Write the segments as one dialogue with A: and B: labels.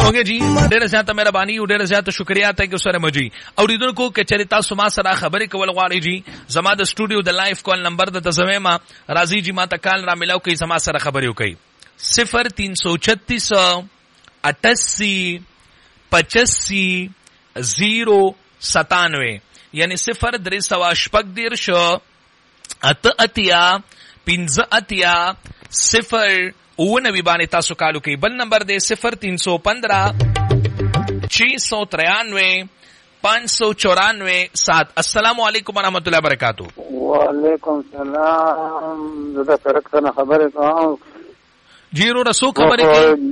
A: اوګه جی ډېر زیاته مهرباني او ډېر زیاته شکریا ته کې سره مجي اوریدونکو کې چریتا تاسو ما سره خبرې کول غواړئ جی زما د سټوډیو د لایف کال نمبر د تزمیما راضی جی ما ته کال را ملاو کوي زما سره خبرې وکړي 0336 88 85 097 یعنی 03 شو اتیا 15 0 نبی باندې تاسو کالو کوي بل نمبر دی 0315 693 594 7. السلام علیکم ورحمۃ اللہ وبرکاتہ.
B: وعلیکم السلام. زه فرق څنګه خبره کوم
A: جیرو رسو خبره کوي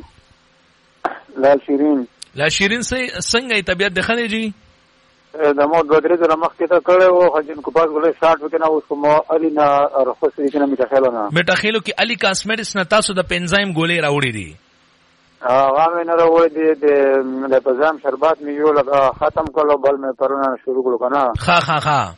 A: لا شیرین سے څنګه طبیعت ده خنه جی
B: د مو دوه درې ځله مخکې ته کړه او خجن کو پاس غلې 60 وکنه اوس کوم علي نه رخصتي کنه میټاخیلو کې علي کاسمیټکس نه تاسو د پنزایم ګولې راوړې دي هغه نه راوړې دي د پنزایم شربات می یو لګه ختم کړو بل مې پرونه شروع کړو کنه
A: ها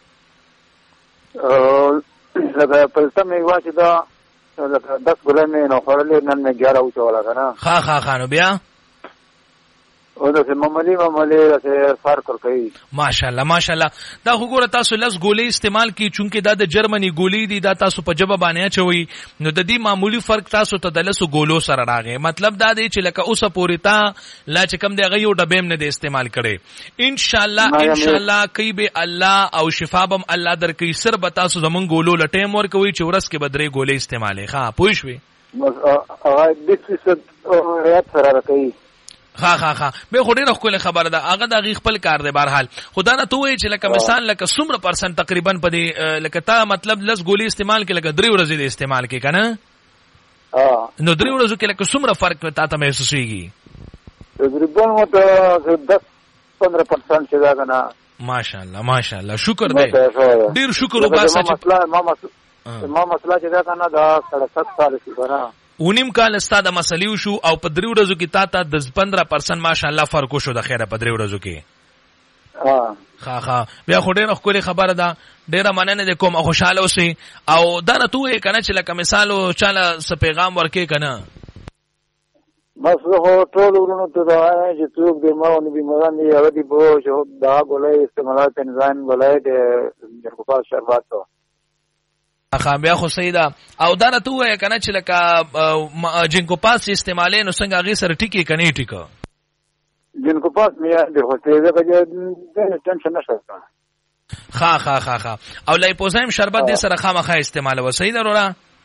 B: لکه پلته مې واچې دا 10 ګولې مې نو خورلې نن مې 11 وچولا کنه
A: ها نو بیا
B: او دا معمولی دا فرق کوي
A: ماشاءالله دا وګوره تاسو لس ګولې استعمال کی چونکه دا د جرمني ګولې دي دا تاسو په جبه باندې اچوي نو د دې معمولی فرق تاسو ته د لسو ګولو سره راغی مطلب دا دی چې لکه اوسه پوری تا لا چې کم دی غي یو ډبیم نه د استعمال کړي ان شاء الله کوي به الله او شفا بم الله درکې سر به تاسو زمون ګولو لټیم ور کوي چې ورس کې بدري ګولې استعمالي ښه پوه شوي
B: هغه د څه ریاض سره راکې
A: ها به خو ډیره خپل خبره ده هغه د غي خپل کار دی بهرحال خدا نه توې چې لکه مثال لکه سمره پرسنت تقریبا په دې لکه تا مطلب لس ګولې استعمال کې لکه 3 ورځې د استعمال کې کنه نو 3 ورځې کې لکه سمره فرق تا ته محسوسيږي
B: تقریبا مو 10-15% چې دا کنه
A: ماشاءالله شکر دی ډیر شکر وباسه
B: ما مسله چې دا کنه دا 7 سال شي کنه
A: اونیم کال استاد مسلیو شو او په 3 ورځو کې تا ته 10-15% ماشاءالله فرق شو د خیره په 3 ورځو کې ها بیا خو ډیره خوري خبره ده ډیره مننه د کوم خوشاله اوسې او دا نه توې کنه چې لکه مثالو چاله س پیغام ورکې کنه
B: بس هو ټول ورونو ته دا چې څوک د ماونې بیماران دی هغه دی بو چې دا ګولې استعمالات انزایم ولای د جرګوپال شربات ته
A: بیا خو سیدا او دا نه توې کنه چې لکه جنکو پاس استعمالې نو څنګه غي سره ټیکی کني ټیکو
B: جنکو پاس مې د هوټل کې ټنشن نشته
A: ها او لایپوزایم شربت دې سره خامخا استعمال وسید وروړه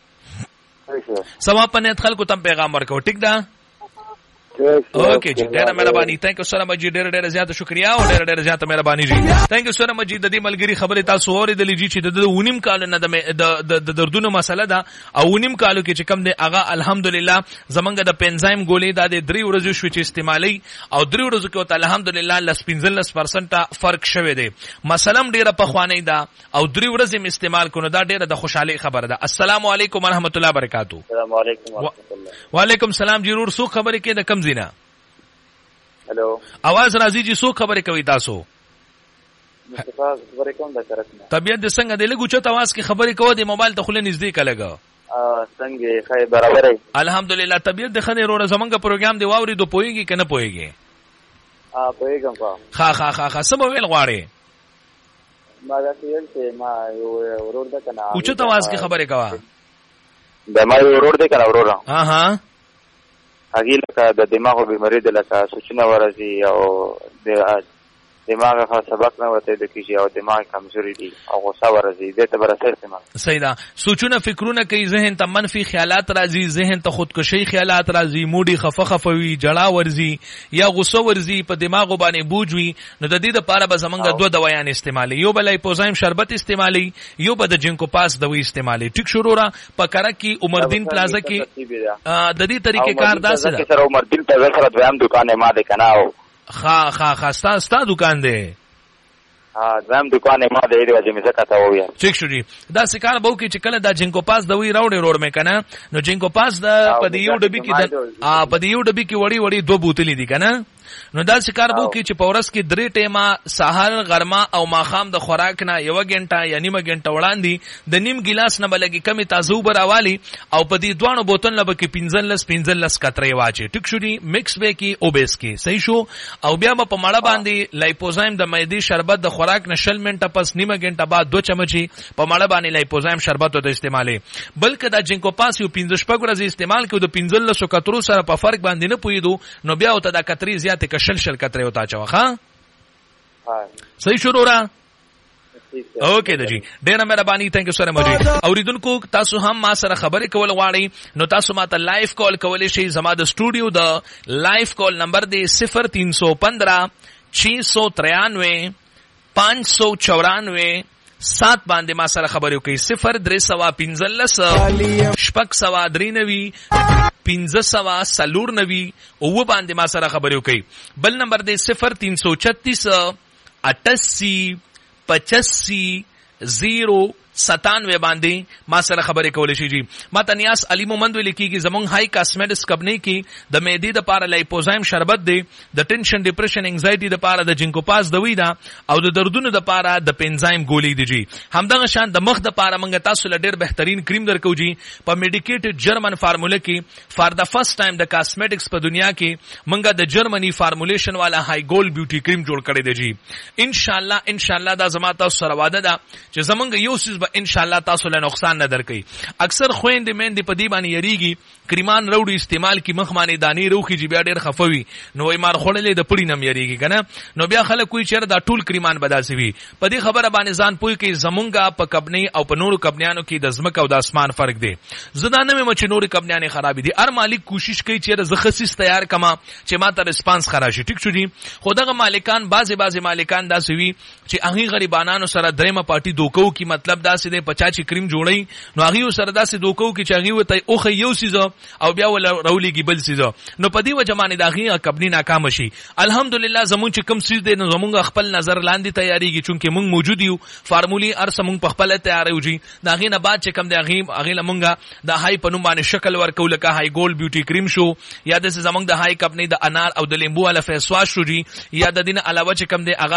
A: سما پنه خلکو تم پیغام ورکو ټیک ده اوکے جی ډیره مهرباني تانک یو سره مجي ډیره زیاته شکریا او ډیره زیاته مهرباني جی تانک یو سره مجي د دې ملګری خبره تاسو اوریدلې جی چې د ونیم کال نه د دردونو مسله ده او ونیم کالو کې چې کم دی هغه الحمدلله زمونږ د پنزایم ګولې د 3 ورځې شو چې استعمالي او 3 ورځې کې الحمدلله لس 15% فرق شوه دی مسلم ډیره په خوانی ده او 3 ورځې استعمال کونو دا ډیره د خوشحالي خبره ده. السلام علیکم ورحمت الله وبرکاتہ.
B: السلام علیکم ورحمت الله.
A: وعلیکم السلام. ضرور سو خبرې کې د کم زینا
B: هلو
A: आवाज راځي چې سو خبرې کوي تاسو
B: مصطفی خبرې کوم د کرکنه
A: طبيعت د څنګه د لګو چت आवाज کې خبرې کوي د موبایل ته خله نږدې کلهګا
B: څنګه خای برابرې
A: الحمدلله طبيعت د خنه وروره زمونږ پروګرام دی واوري دو پويږي کنه پويږي
B: پويږم
A: ها سم ویل غواړي
B: ما دا سیل چې ما ورور د کنه
A: او چت आवाज کې خبرې کوا
B: د ما ورور د کنه ورور
A: ها
B: هغه لکه د دماغ بیماری د لکه سوچنه ورزي او د دماغ خاص سبق نه وته د کیږي او دماغ کمزوري دي او غوسه ورزي د ته برسه استعمال
A: سیدا سوچونه فکرونه کوي ذهن ته منفي خیالات راځي ذهن ته خودکشي خیالات راځي موډي خفوي جړه ورزي یا غوسه ورزي په دماغ باندې بوجوي نو د دې لپاره به زمونږ دوه دوايان استعمالي یو بلای پوزایم شربت استعمالي یو به د جنکو پاس دوی استعمالي ټیک شروع په کرک کې عمردین پلازا کې د دې طریقې کار داسه
B: ده سره عمردین پلازا سره دویم دکان ما ده کنه
A: ها ستا دکان دی
B: زم دکان ما د دې وجه مې زکه تا ویا
A: ٹھیک شو جی دا سکار بو کې چې کله دا جنکو پاس دوی راوړې روډ مې کنه نو جنکو پاس د پدیو ډبی کې د پدیو ډبی کې وړي دوه بوتلې دي کنه نو دا کار وو کې چې پورس کې 3 ټیمه سحر غرمه او ماخام د خوراک نه 1 غنټه یا نیمه غنټه وړاندې د نیم ګلاس نه بلګي کمی تازه براوالي او په دې دوانو بوتل نه بکې 15 کترې واچي ټیک شو دي مکس به کې او بیس کې صحیح شو او بیا په مړه باندې لایپوزایم د معدې شربت د خوراک نه 20 منټه پس نیمه غنټه بعد 2 چمچي په مړه باندې لایپوزایم شربت د استعمالي بلکې دا جنکو پاس یو 15 شپږ ورځې استعمال کړو د 15 کترو سره په فرق باندې نه پویدو نو بیا او ته دا کترې زیاتې کشل کترې وتا چا ښا صحیح شروع را اوکے جی ډیره مهرباني تھینک یو سره مجید اوریدونکو تاسو هم ما سره خبرې کول غواړئ نو تاسو ماته لایو کال کولای شئ زما د سټوډیو د لایو کال نمبر دی 0315 693 594 7 باندې ما سره خبرې وکړئ 0315 شپږ سوا درینوي 1500 سلورنوي او باندې ما سره خبرې وکړئ بل نمبر دی 0336 88 85 097 باندې ما سره خبرې کولې شي جی ما تنیاس علي مومند لیکيږي زمونږ هاي کاسمیټکس کمپنی کې د معدې د پاره لایپوزایم شربت دی د ټینشن ډیپریشن انزایټي د پاره د جنکو پاس دوی دا او د دردونو د پاره د پنزایم ګولې دی جی همدغه شان د مخ د پاره منګه تاسو له ډېر بهترین کریم درکو جی په میډیکیټډ جرمن فارموله کې فار د فرست ټایم د کاسمیټکس په دنیا کې منګه د جرمني فارمولیشن والا هاي ګول بیوټي کریم جوړ کړی دی جی ان شاء الله دا زما تاسو سره وعده ده چې زمونږ یو سیس ان شاء الله تاسو له نقصان نه درکې اکثر خويندې مېندې په دی باندې یریږي کریمان روړي استعمال کی مخ باندې دانی روخي جی بیا ډېر خفوي نو یې مار خړلې د پړی نم یریږي کنه نو بیا خلک کوئی چیر دا ټول کریمان بداسي وي په دې خبره باندې ځان پوي کې زمونږه په کبنی او په نورو کبنیانو کې د زمک او د اسمان فرق دی زدانه مې مچ نورو کبنیانه خراب دي هر مالک کوشش کوي چې زخصیص تیار کما چې ماته ریسپانس خراشي ټیک شو دي خدغه مالکان بعضی مالکان دا سوي چې هغه غریبانو سره درېمه پارټي دوکو کی مطلب دا سي د 50 کریم جوړي نو هغه سره دا سي دوکو کی چې هغه وته اوخه یو سيزه او بیا ول رولېږي بل سيزه نو په دې وجه باندې دا هغه کبنی ناکام شي الحمدلله زمون چې کم سيز دي نو زمونږ خپل نظر لاندې تیاریږي چونکه مونږ موجود یو فارمولي ارسمون په خپل تیارې وږي دا هغه نه بعد چې کم دی هغه لمونږه د هاي پنوم باندې شکل ورکول لکه هاي ګول بیوټي کریم شو یا د زمونږ د هاي کبنی د انار او د لیمبو والا فیس واش شو یا د دینه علاوه چې کم دی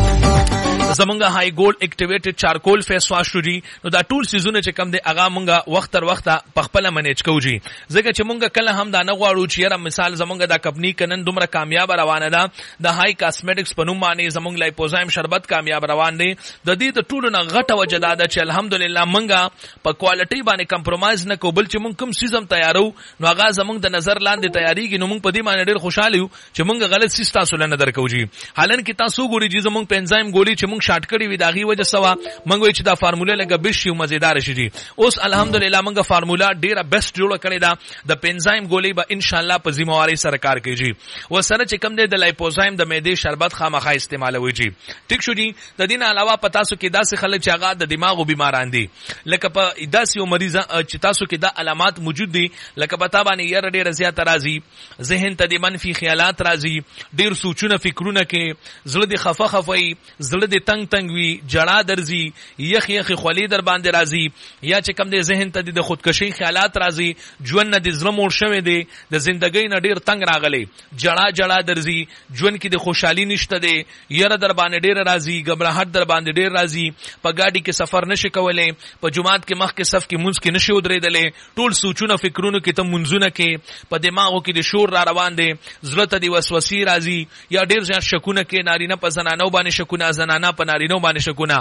A: هغه زمونږه هاي ګول اکټیویټډ چارکول فیس واش شو نو دا ټول سيزونه چې کم دي هغه مونږه وخت تر وخت په خپل منیج کوجی ځکه چې مونږه کله هم دا نه غواړو چې یاره مثال زمونږه دا کمپنی کنن دومره کامیاب روانه ده د هاي کاسمیټکس په نوم باندې زمونږ لایپوزایم شربت کامیاب روان دي د دې د ټولو نه غټه وجه ده چې الحمدلله مونږه په کوالټي باندې کمپرمایز نه کوبل چې مونږ کوم سیزم تیارو نو هغه زمونږ د نظر لاندې تیاریږي نو مونږ په دې باندې ډېر خوشاله یو چې مونږ غلط سیس تاسو لنه درکوجی حالانکه تاسو ګوري چې زمونږ پنزایم ګولې چې مونږ شارټ کړی وي داغي وجه سوا مونږ چې دا فارموله لګه بشي مزیدار شي اوس الحمدلله موږ فارمولا ډیره بیسټ جوړ کړی دا د پنزایم ګولې به ان شاء الله په ذمہواری سره کار کوي و سره چې کم دی د لایپوزایم د معدې شربت خامخا استعمالوي جی ټیک شو جی د دین علاوه پتا سو کې داسې خلک چې هغه د دماغو بیماران دي لکه په داسې مریض چې تاسو کې دا علامات موجود دي لکه پتا باندې یې ډیره زیات راځي ذهن ته د منفي خیالات راځي ډیر سوچونه فکرونه کې زړه د خفوي زړه د تنگ وي جړه درځي یخ خولي در باندې راځي یا چې کم دی ذهن ته د خودکشي خیالات راځي ژوند نه د زړه مور شوی دی د ژوندۍ نه ډیر تنگ راغلی جړه درځي ژوند کې د خوشحالي نشته دی یره در باندې ډیر راځي غبرهټ در باندې ډیر راځي په ګاډي کې سفر نشي کولای په جمعات کې مخ کې صف کې منځ کې نشي ودرېدلې ټول سوچونه فکرونه کې ته منځونه کې په دماغو کې د شور را روان دی زړه ته د وسوسې راځي یا ډیر ځان شکونه کې نارینه په زنانو باندې شکونه زنانه په نارینو باندې شکونه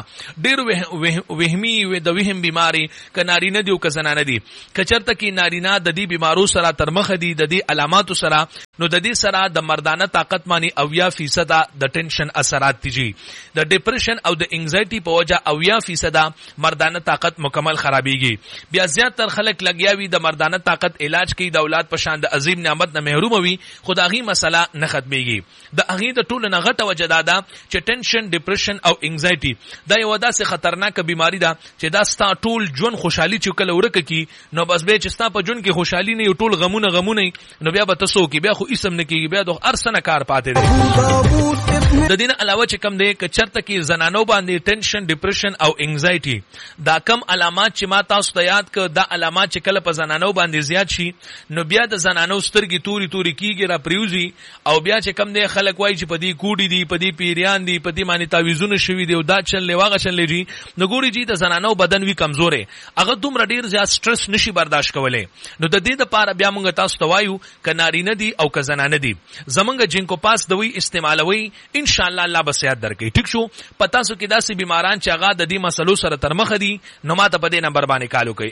A: ډیر وهمي د وهم بیماری ک نارینه دی او ک زنانه دی کچرته کې نارینه د دې بیمارو سره تر مخ دی د دې علاماتو سره نو د دې سره د مردانه طاقت مانی 80% د ټینشن اثرات دي د ډیپریشن او د انزایټي په وجه 80% مردانه طاقت مکمل خرابيږي بیا زیات تر خلک لګیاوي د مردانه طاقت علاج کوي د اولاد په شان د عظیم نعمت نه محروم وي خدایي مسله نه ختميږي د هغه د ټول نه غټه وجه ده چې ټینشن ډیپریشن او انزایټي دا یو داسې خطرناک بیماری ده چې دا ستا ټول ژوند خوشحالي چې کله ورکه کی نو بس به چې ستا په ژوند کې خوشحالي نه یو ټول غمونه نو بیا به تاسو کې بیا خو اسم نه کیږي بیا د ارسنه کار پاتې دی د دین علاوه چې کم دی ک چرته کې زنانو باندې ټینشن ډیپریشن او انزایټي دا کم علامات چې ما تاسو ته یاد ک دا علامات چې کله په زنانو باندې زیات شي نو بیا د زنانو سترګې توري توري کیږي را پریوزي او بیا چې کم دی خلک وایي چې په دې کوډي دي په دې پیریان دي په دې باندې تعویذونه شوي دي او دا چل لواغه چل لږي نو ګوري چې د زنانو بدن وی کمزورې هغه دومره ډیر زیات سټرس نشي برداشت کولای نو د دې لپاره بیا موږ تاسو ته وایو ک نارینه دي او ک زنانه دي زمونږ جنکو پاس دوی استعمالوي ان شاء الله الله بسیات درکې ټیک شو پتا سو کې داسې بیماران چې هغه د دې مسلو سره تر مخ دي نو ماته په دې نمبر باندې کالو کوي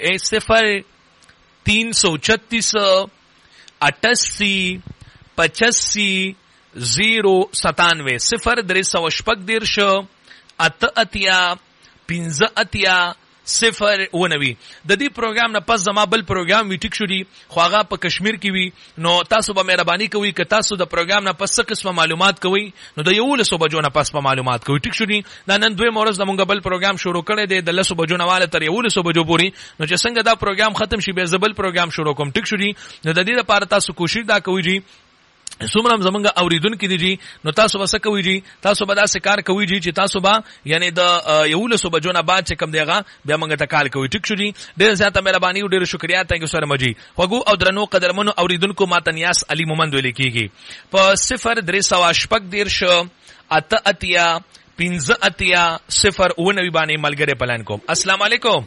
A: 0336 88 85 097 0336 88 85 0 ونوي د دې پروګرام نه پس زما بل پروګرام وی ټیک شو دی خو هغه په کشمیر کې وی نو تاسو به مهرباني کوئ ک تاسو د پروګرام نه پس څه قسمه معلومات کوئ نو د 11 بجو نه پس په معلومات کوئ ټیک شو دی دا نن دوی مورز د مونږ بل پروګرام شروع کړی دی د 10 بجو نه واله تر 11 بجو پورې نو چې څنګه دا پروګرام ختم شي به زبل پروګرام شروع کوم ټیک شو دی نو د دې لپاره تاسو کوشش دا کوئ جی سومرم زمونږ اوریدونکو دي جی نو تاسو به څه کوئ جی تاسو به دا کار کوئ جی چې تاسو به یعنی د 11 بجو نه بعد چې کم دیغه بیا موږ ته کال کوئ ټیک شو جی ډیر زیاته مهرباني او ډیر شکریا تاسو سره مجي وګو او درنو قدرمنو اوریدونکو ماته نیاس علي مومند ویل کیږي په 0318 اتیا 15 اتیا 0 باندې ملګری پلان کوم السلام علیکم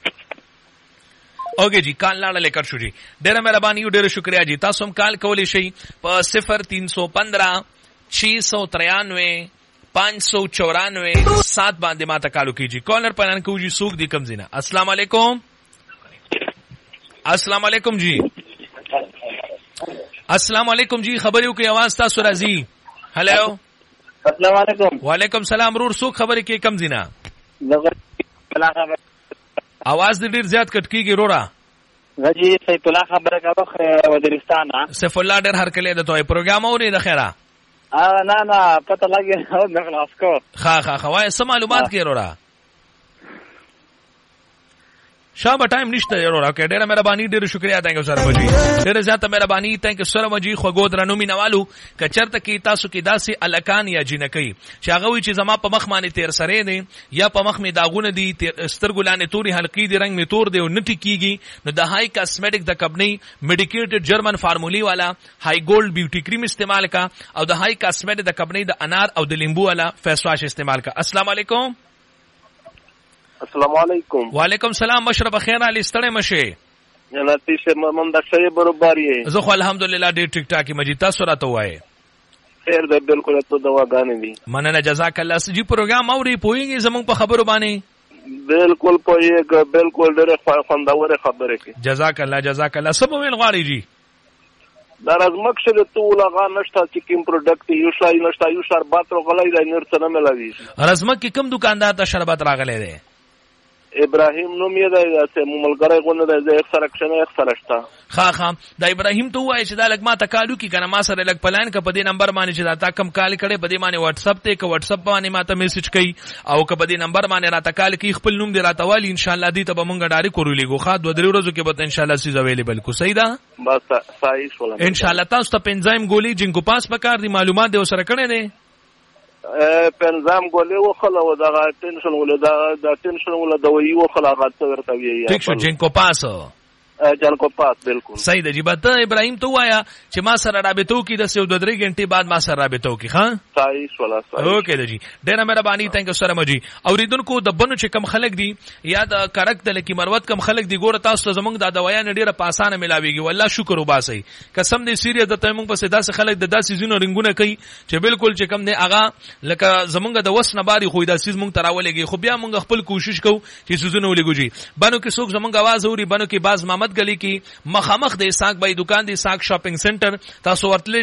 A: اوګه جی کال لاړه لیکر شو جی ډیره مهرباني او ډیره شکریا جی تاسو هم کال کولی شئ په 0315 693 594 7 باندې ماته کالو کیږي کالر پلان کوجی سوق دی کم زینا السلام علیکم السلام علیکم جی السلام علیکم جی خبرو کی आवाज تاسو راځي هلو
C: السلام علیکم
A: وعلیکم سلام رور سوق خبر کی کم زینا आवाज دې ډیر زیات کټ کیږي رورا
C: غجی سیف الله خبره کاوه وزیرستان
A: سیف الله ډیر هر کله د توي پروګرام اوري د خیره
C: نه پته لګي نو خلاص کو
A: خا وای سم معلومات کې رورا شابه ټایم نشته رورا کې ډیره مهرباني ډیره شکریا تاسو سره مجي ډیره زیاته مهرباني تاسو سره مجي خو غو درنو مینوالو کچرته کې تاسو کې داسې الکان یا جنکی چې هغه وی چې زما په مخ باندې تیر سره دي یا په مخ می داغونه دي سترګولانه توري حلقې دي رنگ می تور دي او نټی کیږي نو د هاي کاسمیټک د کمپنی میډیکیټډ جرمن فارمولي والا هاي ګولډ بیوټي کریم استعمال کا او د هاي کاسمیټک د کمپنی د انار او د لیمبو والا فیس واش استعمال کا السلام علیکم
C: السلام علیکم
A: وعلیکم سلام مشرب خیر علی ستړی مشه
C: جنتی سے محمد دښې برابر یې
A: زه خو الحمدلله ډیر ټیک ټاک مجي تاسو راته وای
C: خیر ده بالکل ته دواګانې دي
A: مننه جزاک الله سجی پروګرام اوري پويږي زمون په خبرو باندې
C: بالکل پويږي بالکل ډېر خوندور خبره کوي
A: جزاک الله سب ویل غواړي جی
C: در از مقصد طول آقا نشتا چې کوم پروډکټ یو شای نشتا یو شربت راغلی دی نور څه نه ملوي
A: رزمک کې کوم دکاندار ته شربت راغلی دی
C: ابراهیم نوم یې دی چې ملګری غونه دی زه اکثر اکشنه اکثر شتا
A: خا دا ابراهیم ته وای چې دا لګ ما ته کالو کی کنه ما سره لګ پلان ک په دې نمبر باندې چې دا تا کم کال کړي په دې باندې واتس اپ ته ک واتس اپ باندې ما ته میسج کړي او ک په دې نمبر باندې راته کال کی خپل نوم دې راته والی ان شاء الله دې ته به مونږ ډاری کورولې غو خا 2 ورځې کې به ان شاء الله سیز اویلیبل کو صحیح ده
C: بس صحیح شول
A: ان شاء الله تاسو ته پنځایم ګولې جنکو پاس پکار دي معلومات دې وسره کړي دي
C: پنځام ګولې وخله و دا ټینشن ول دا ټینشن ول دا وی وخله غاټ ورته وی
A: ټیک شو جنکو پاس
C: جنکو پاس بالکل
A: صحیح ده جی بته ابراهیم ته وایا چې ما سره رابطو کې د 2-3 غنټې بعد ما سره رابطو کې ها
C: صحیح شولا صحیح
A: اوکې ده جی ډیره مهرباني تانګ سره مجي اوریدونکو د بنو چې کم خلک دي یا د کرک د لکی مروت کم خلک دي ګوره تاسو زمونږ د دوايا ډیره په اسانه ملاويږي والله شکر وباسي قسم دې سیریه د تیمون په صدا سره خلک د داسې زینو رنگونه کوي چې بالکل چې کم دي اغا لکه زمونږ د وس نه باري خو د سیز مونږ تراولېږي خو بیا مونږ خپل کوشش کوو چې سوزونه ولګوږي بنو کې څوک زمونږ आवाज اوري بنو کې باز محمد گلی کې مخامخ د اساق بای دکان د اساق شاپینګ سنټر تاسو ورتل